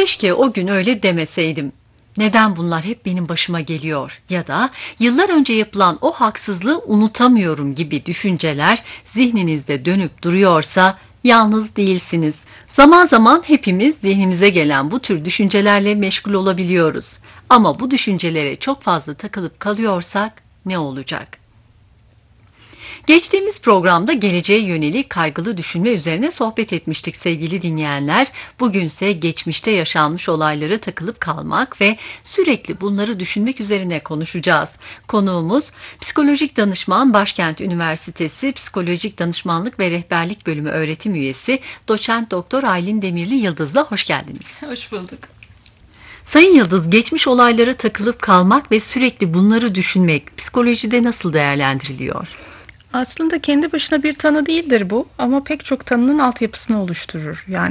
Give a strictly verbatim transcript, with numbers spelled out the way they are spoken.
Keşke o gün öyle demeseydim. Neden bunlar hep benim başıma geliyor? Ya da yıllar önce yapılan o haksızlığı unutamıyorum gibi düşünceler zihninizde dönüp duruyorsa yalnız değilsiniz. Zaman zaman hepimiz zihnimize gelen bu tür düşüncelerle meşgul olabiliyoruz. Ama bu düşüncelere çok fazla takılıp kalıyorsak ne olacak? Geçtiğimiz programda geleceğe yönelik kaygılı düşünme üzerine sohbet etmiştik sevgili dinleyenler. Bugünse geçmişte yaşanmış olaylara takılıp kalmak ve sürekli bunları düşünmek üzerine konuşacağız. Konuğumuz psikolojik danışman, Başkent Üniversitesi Psikolojik Danışmanlık ve Rehberlik Bölümü öğretim üyesi Doçent Doktor Aylin Demirli Yıldız'la hoş geldiniz. Hoş bulduk. Sayın Yıldız, geçmiş olaylara takılıp kalmak ve sürekli bunları düşünmek psikolojide nasıl değerlendiriliyor? Aslında kendi başına bir tanı değildir bu ama pek çok tanının altyapısını oluşturur. Yani